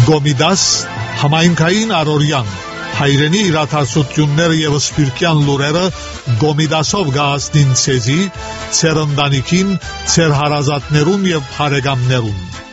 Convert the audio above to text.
Գոմիդաս համայնքային առօրյան հայրենի իրադարձությունները եւ սպիրկյան լուրերը Գոմիդասով գահստին ցեզի, ցեր ընտանիքին, ցեր հարազատներուն եւ հարեգամներուն